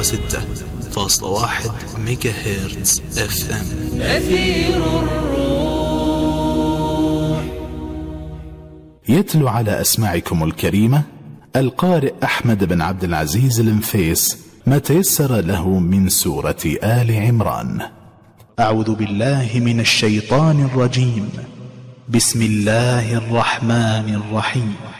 106.1 ميجا هرتز FM. أثير الروح. يتلو على أسماعكم الكريمة القارئ أحمد بن عبد العزيز النفيس ما تيسر له من سورة آل عمران. أعوذ بالله من الشيطان الرجيم. بسم الله الرحمن الرحيم.